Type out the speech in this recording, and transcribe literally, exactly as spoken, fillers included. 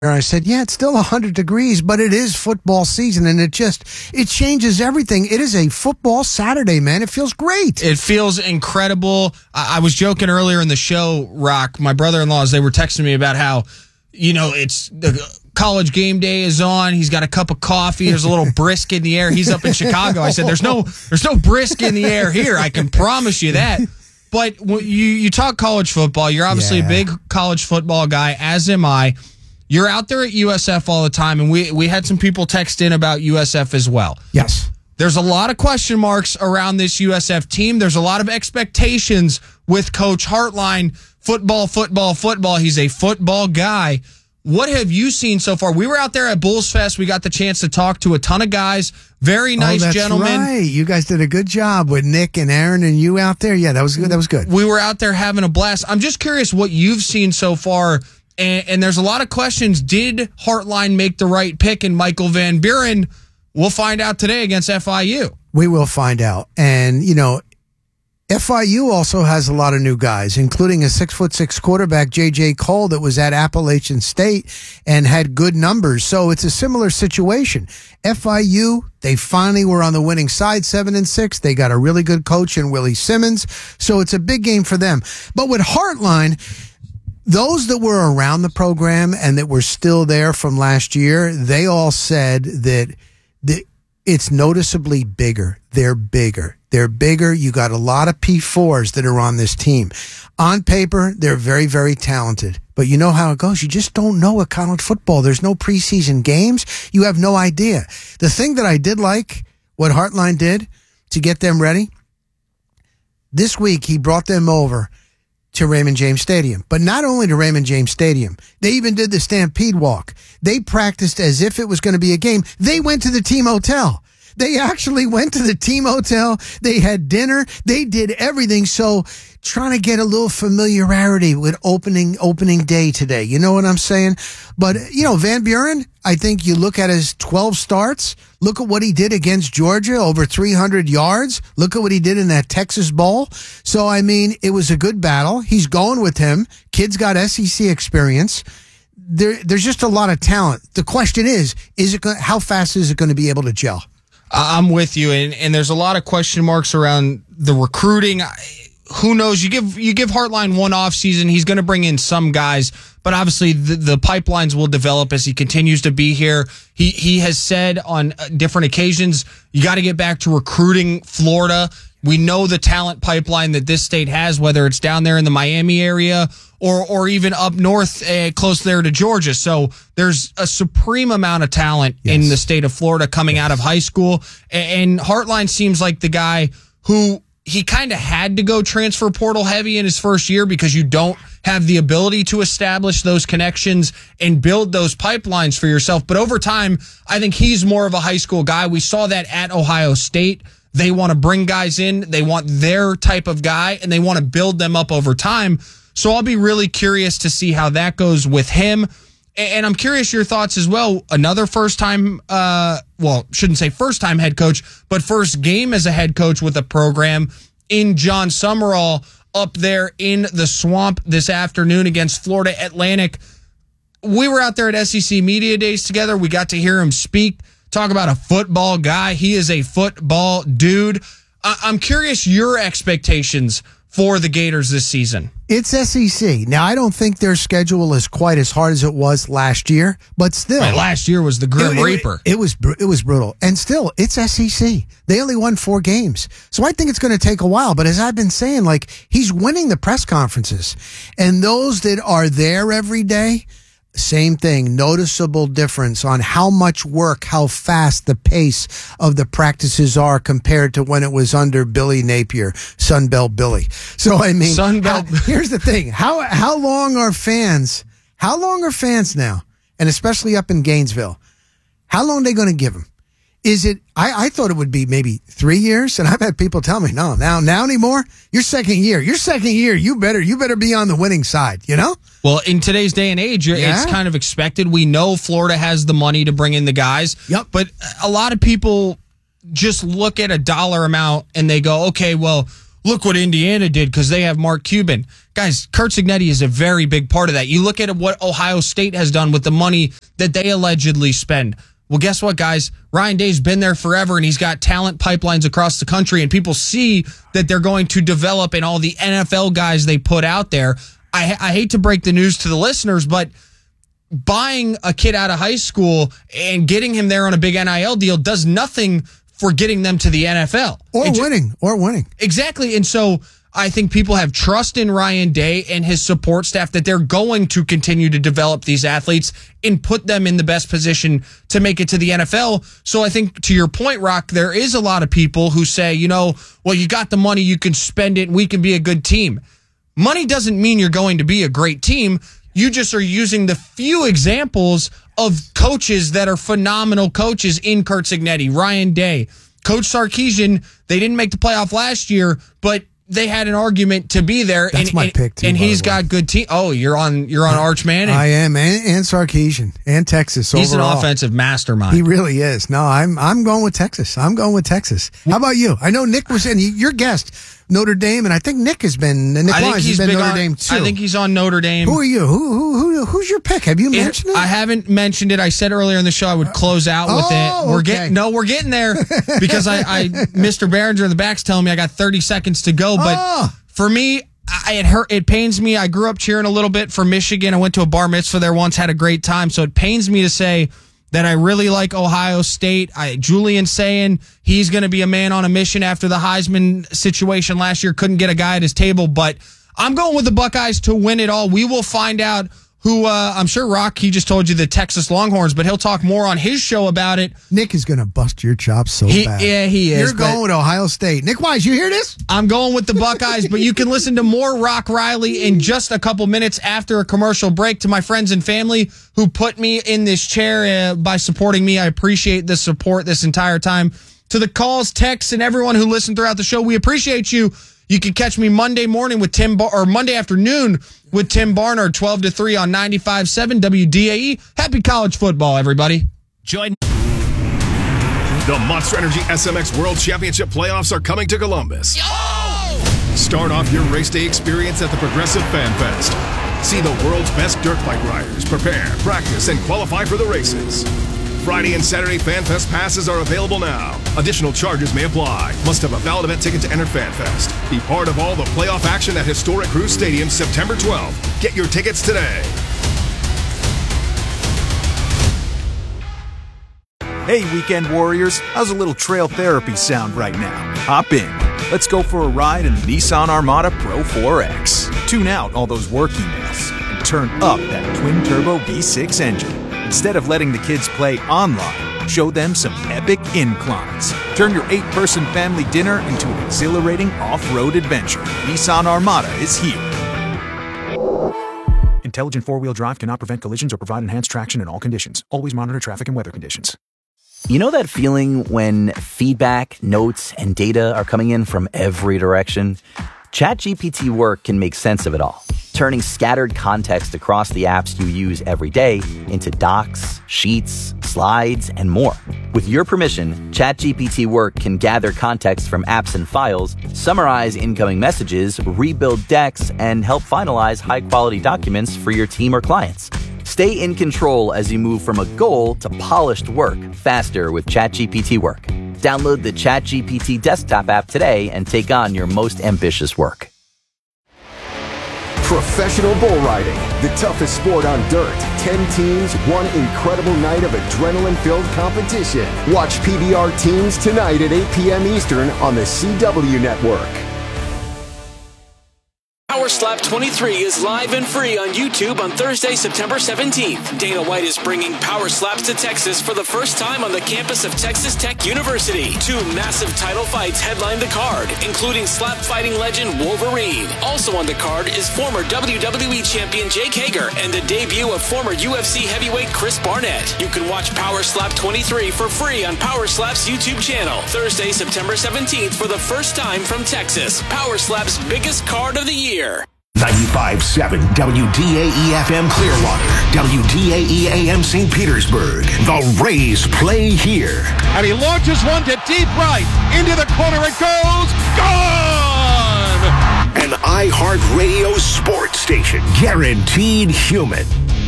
And I said, yeah, it's still one hundred degrees, but it is football season, and it just, it changes everything. It is a football Saturday, man. It feels great. It feels incredible. I, I was joking earlier in the show, Rock, my brother-in-laws, they were texting me about how, you know, it's the college game day is on. He's got a cup of coffee. There's a little brisk in the air. He's up in Chicago. I said, there's no, there's no brisk in the air here. I can promise you that. But when you, you talk college football. You're obviously yeah. a big college football guy, as am I. You're out there at U S F all the time, and we we had some people text in about U S F as well. Yes. There's a lot of question marks around this U S F team. There's a lot of expectations with Coach Hartline. Football, football, football. He's a football guy. What have you seen so far? We were out there at Bulls Fest. We got the chance to talk to a ton of guys. Very nice oh, that's gentlemen. Right. You guys did a good job with Nick and Aaron and you out there. Yeah, that was good. That was good. We were out there having a blast. I'm just curious what you've seen so far. And, and there's a lot of questions. Did Hartline make the right pick in Michael Van Buren? We'll find out today against F I U. We will find out. And, you know, F I U also has a lot of new guys, including a six foot six quarterback, J J Cole, that was at Appalachian State and had good numbers. So it's a similar situation. F I U, they finally were on the winning side, seven and six. They got a really good coach in Willie Simmons. So it's a big game for them. But with Hartline, those that were around the program and that were still there from last year, they all said that the, it's noticeably bigger. They're bigger. They're bigger. You got a lot of P fours that are on this team. On paper, they're very, very talented. But you know how it goes. You just don't know at college football. There's no preseason games. You have no idea. The thing that I did like, what Hartline did to get them ready, this week he brought them over to Raymond James Stadium. But not only to Raymond James Stadium, they even did the Stampede Walk. They practiced as if it was going to be a game. They went to the team hotel. They actually went to the team hotel. They had dinner. They did everything. So trying to get a little familiarity with opening opening day today. You know what I'm saying? But, you know, Van Buren, I think you look at his twelve starts. Look at what he did against Georgia, over three hundred yards. Look at what he did in that Texas Bowl. So, I mean, it was a good battle. He's going with him. Kid's got S E C experience. There, there's just a lot of talent. The question is, is it how fast is it going to be able to gel? I'm with you, and, and there's a lot of question marks around the recruiting. Who knows? You give you give Hartline one off season, he's going to bring in some guys, but obviously the, the pipelines will develop as he continues to be here. He he has said on different occasions, you got to get back to recruiting Florida. We know the talent pipeline that this state has, whether it's down there in the Miami area or or even up north, uh, close there to Georgia. So there's a supreme amount of talent yes. in the state of Florida coming yes. out of high school. And Hartline seems like the guy who he kind of had to go transfer portal heavy in his first year because you don't have the ability to establish those connections and build those pipelines for yourself. But over time, I think he's more of a high school guy. We saw that at Ohio State. They want to bring guys in. They want their type of guy, and they want to build them up over time. So I'll be really curious to see how that goes with him. And I'm curious your thoughts as well. Another first-time, uh, well, shouldn't say first-time head coach, but first game as a head coach with a program in John Summerall up there in the swamp this afternoon against Florida Atlantic. We were out there at S E C Media Days together. We got to hear him speak. Talk about a football guy. He is a football dude. I- I'm curious your expectations for the Gators this season. It's S E C. Now, I don't think their schedule is quite as hard as it was last year, but still. Right, last year was the Grim it, Reaper. It, it was it was brutal. And still, it's S E C. They only won four games. So I think it's going to take a while. But as I've been saying, like, he's winning the press conferences. And those that are there every day, same thing, noticeable difference on how much work, how fast the pace of the practices are compared to when it was under Billy Napier, Sunbelt Billy. So, I mean, Sunbelt. How, here's the thing. How how long are fans, how long are fans now, and especially up in Gainesville, how long are they going to give them? Is it, I, I thought it would be maybe three years, and I've had people tell me, no, now now anymore, your second year, your second year, you better you better be on the winning side, you know? Well, in today's day and age, yeah. it's kind of expected. We know Florida has the money to bring in the guys, yep. but a lot of people just look at a dollar amount and they go, okay, well, look what Indiana did because they have Mark Cuban. Guys, Curt Cignetti is a very big part of that. You look at what Ohio State has done with the money that they allegedly spend. Well, guess what, guys? Ryan Day's been there forever, and he's got talent pipelines across the country, and people see that they're going to develop in all the N F L guys they put out there. I, I hate to break the news to the listeners, but buying a kid out of high school and getting him there on a big N I L deal does nothing for getting them to the N F L. Or it winning, ju- or winning. Exactly. And so I think people have trust in Ryan Day and his support staff that they're going to continue to develop these athletes and put them in the best position to make it to the N F L. So I think, to your point, Rock, there is a lot of people who say, you know, well, you got the money, you can spend it, and we can be a good team. Money doesn't mean you're going to be a great team. You just are using the few examples of coaches that are phenomenal coaches in Curt Cignetti, Ryan Day, Coach Sarkisian. They didn't make the playoff last year, but they had an argument to be there. That's and, my and, pick too. And he's got good team. Oh, you're on. You're on Arch Manning. I am, and, and Sarkisian, and Texas. He's overall. an offensive mastermind. He really is. No, I'm I'm going with Texas. I'm going with Texas. How about you? I know Nick was in your guest, Notre Dame, and I think Nick has been. Nick I think Wise he's has been big Notre on, Dame too. I think he's on Notre Dame. Who are you? Who who, who who's your pick? Have you mentioned it? I haven't mentioned it. I said earlier in the show I would close out with oh, it. We're okay. getting no, we're getting there because I, I Mister Behringer in the back's telling me I got thirty seconds to go. But oh. for me, I, it hurt. It pains me. I grew up cheering a little bit for Michigan. I went to a bar mitzvah there once, had a great time. So it pains me to say that I really like Ohio State. I, Julian's saying he's going to be a man on a mission after the Heisman situation last year. Couldn't get a guy at his table, but I'm going with the Buckeyes to win it all. We will find out who, uh, I'm sure Rock, he just told you the Texas Longhorns, but he'll talk more on his show about it. Nick is going to bust your chops so He- bad. yeah, he is, You're but- going with Ohio State. Nick Wise, you hear this? I'm going with the Buckeyes, but you can listen to more Rock Riley in just a couple minutes after a commercial break. To my friends and family who put me in this chair uh, by supporting me, I appreciate the support this entire time. To the calls, texts, and everyone who listened throughout the show, we appreciate you. You can catch me Monday morning with Tim Bar- or Monday afternoon with Tim Barnard, twelve to three on ninety-five point seven W D A E. Happy college football, everybody. Join. The Monster Energy S M X World Championship playoffs are coming to Columbus. Yo! Start off your race day experience at the Progressive Fan Fest. See the world's best dirt bike riders prepare, practice, and qualify for the races. Friday and Saturday Fan Fest passes are available now. Additional charges may apply. Must have a valid event ticket to enter Fan Fest. Be part of all the playoff action at Historic Cruise Stadium September twelfth. Get your tickets today. Hey, Weekend Warriors, how's a little trail therapy sound right now? Hop in. Let's go for a ride in the Nissan Armada Pro four X. Tune out all those work emails and turn up that twin-turbo V six engine. Instead of letting the kids play online, show them some epic inclines. Turn your eight-person family dinner into an exhilarating off-road adventure. Nissan Armada is here. Intelligent four-wheel drive cannot prevent collisions or provide enhanced traction in all conditions. Always monitor traffic and weather conditions. You know that feeling when feedback, notes, and data are coming in from every direction? ChatGPT Work can make sense of it all, turning scattered context across the apps you use every day into docs, sheets, slides, and more. With your permission, ChatGPT Work can gather context from apps and files, summarize incoming messages, rebuild decks, and help finalize high-quality documents for your team or clients. Stay in control as you move from a goal to polished work faster with ChatGPT Work. Download the ChatGPT desktop app today and take on your most ambitious work. Professional bull riding, the toughest sport on dirt. Ten teams, one incredible night of adrenaline-filled competition. Watch P B R Teams tonight at eight p.m. Eastern on the C W Network. Power Slap twenty-three is live and free on YouTube on Thursday, September seventeenth. Dana White is bringing Power Slaps to Texas for the first time on the campus of Texas Tech University. Two massive title fights headline the card, including slap fighting legend Wolverine. Also on the card is former W W E champion Jake Hager and the debut of former U F C heavyweight Chris Barnett. You can watch Power Slap twenty-three for free on Power Slap's YouTube channel. Thursday, September seventeenth for the first time from Texas. Power Slap's biggest card of the year. ninety-five point seven W D A E F M Clearwater, W D A E A M Saint Petersburg. The Rays play here. And he launches one to deep right. Into the corner it goes. Gone! iHeartRadio sports station. Guaranteed human.